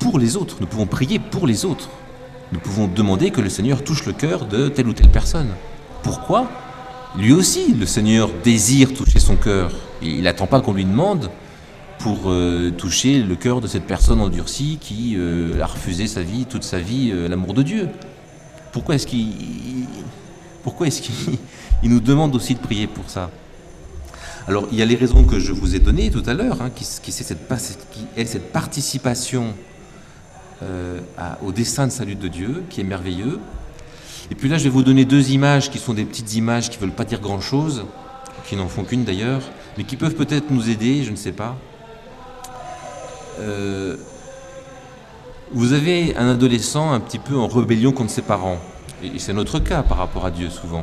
pour les autres, nous pouvons prier pour les autres. Nous pouvons demander que le Seigneur touche le cœur de telle ou telle personne. Pourquoi ? Lui aussi, le Seigneur désire toucher son cœur. Et il n'attend pas qu'on lui demande pour toucher le cœur de cette personne endurcie qui a refusé toute sa vie, l'amour de Dieu. Pourquoi est-ce qu'il il nous demande aussi de prier pour ça ? Alors, il y a les raisons que je vous ai données tout à l'heure, qui est cette participation au dessein de salut de Dieu, qui est merveilleux. Et puis là, je vais vous donner 2 images qui sont des petites images qui ne veulent pas dire grand-chose, qui n'en font qu'une d'ailleurs, mais qui peuvent peut-être nous aider, je ne sais pas. Vous avez un adolescent un petit peu en rébellion contre ses parents, et c'est notre cas par rapport à Dieu souvent.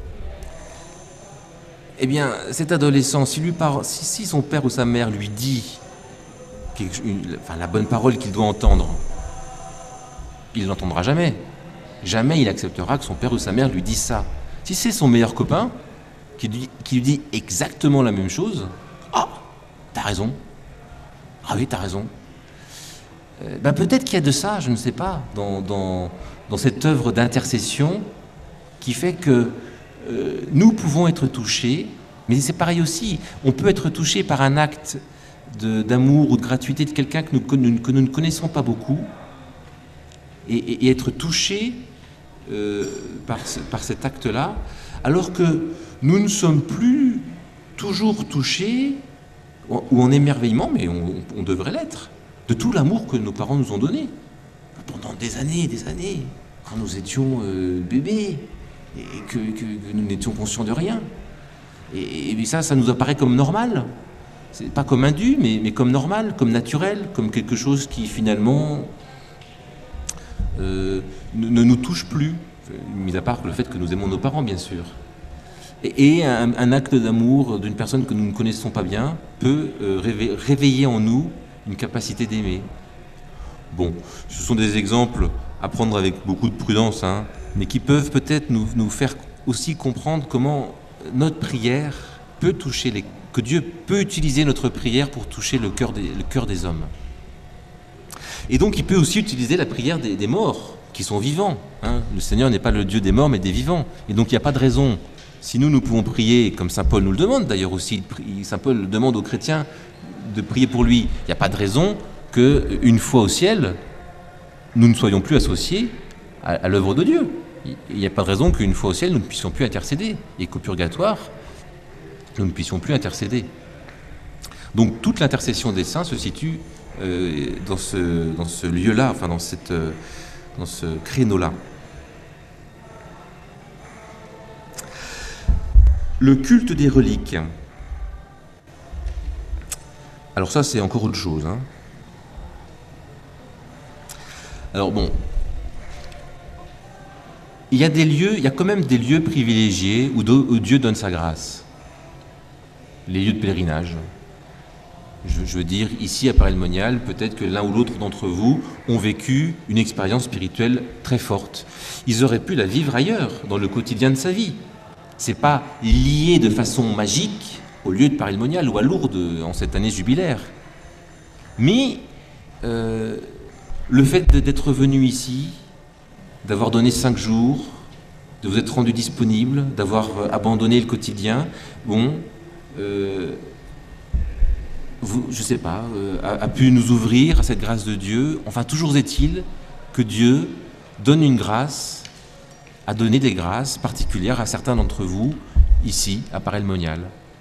Eh bien, cet adolescent, si son père ou sa mère lui dit la bonne parole qu'il doit entendre, il ne l'entendra jamais. Jamais il acceptera que son père ou sa mère lui dise ça. Si c'est son meilleur copain qui lui dit exactement la même chose, « Ah, t'as raison. Ah oui, t'as raison. » Peut-être qu'il y a de ça, je ne sais pas, dans cette œuvre d'intercession qui fait que nous pouvons être touchés, mais c'est pareil aussi. On peut être touché par un acte d'amour ou de gratuité de quelqu'un que nous ne connaissons pas beaucoup et être touché par cet acte-là, alors que nous ne sommes plus toujours touchés ou en émerveillement, mais on devrait l'être, de tout l'amour que nos parents nous ont donné pendant des années, quand nous étions bébés et que nous n'étions conscients de rien. Et ça nous apparaît comme normal. C'est pas comme indu, mais comme normal, comme naturel, comme quelque chose qui finalement ne nous touche plus, mis à part le fait que nous aimons nos parents, bien sûr. Et un acte d'amour d'une personne que nous ne connaissons pas bien peut réveiller en nous une capacité d'aimer. Bon, ce sont des exemples à prendre avec beaucoup de prudence, mais qui peuvent peut-être nous faire aussi comprendre comment notre prière peut toucher que Dieu peut utiliser notre prière pour toucher le cœur des hommes. Et donc il peut aussi utiliser la prière des morts, qui sont vivants. Le Seigneur n'est pas le Dieu des morts, mais des vivants. Et donc il n'y a pas de raison. Si nous pouvons prier, comme saint Paul nous le demande d'ailleurs aussi, saint Paul demande aux chrétiens de prier pour lui, il n'y a pas de raison qu'une fois au ciel, nous ne soyons plus associés à l'œuvre de Dieu. Il n'y a pas de raison qu'une fois au ciel, nous ne puissions plus intercéder, et qu'au purgatoire, nous ne puissions plus intercéder. Donc toute l'intercession des saints se situe dans ce lieu-là, enfin dans ce créneau-là. Le culte des reliques. Alors ça, c'est encore autre chose. Alors bon, il y a quand même des lieux privilégiés où Dieu donne sa grâce. Les lieux de pèlerinage. Je veux dire, ici à Paray-le-Monial, peut-être que l'un ou l'autre d'entre vous ont vécu une expérience spirituelle très forte. Ils auraient pu la vivre ailleurs, dans le quotidien de sa vie. C'est pas lié de façon magique au lieu de Paray-le-Monial ou à Lourdes en cette année jubilaire. Mais le fait d'être venu ici, d'avoir donné 5 jours, de vous être rendu disponible, d'avoir abandonné le quotidien, je sais pas, a pu nous ouvrir à cette grâce de Dieu. Enfin, toujours est-il que Dieu donne une grâce, a donné des grâces particulières à certains d'entre vous, ici, à Paray-le-Monial.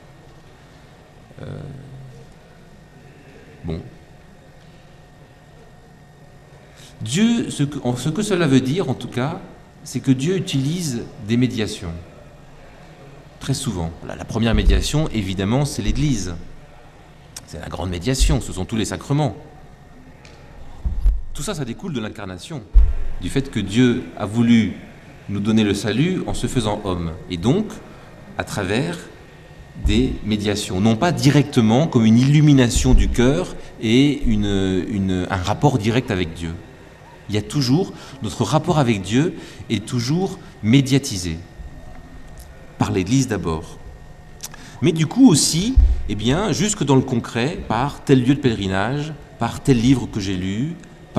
Dieu, ce que cela veut dire, en tout cas, c'est que Dieu utilise des médiations. Très souvent. La première médiation, évidemment, c'est l'Église. C'est la grande médiation, ce sont tous les sacrements. Tout ça, ça découle de l'incarnation, du fait que Dieu a voulu nous donner le salut en se faisant homme, et donc à travers des médiations, non pas directement comme une illumination du cœur et un rapport direct avec Dieu. Il y a toujours, notre rapport avec Dieu est toujours médiatisé, par l'Église d'abord. Mais du coup aussi, jusque dans le concret, par tel lieu de pèlerinage, par tel livre que j'ai lu,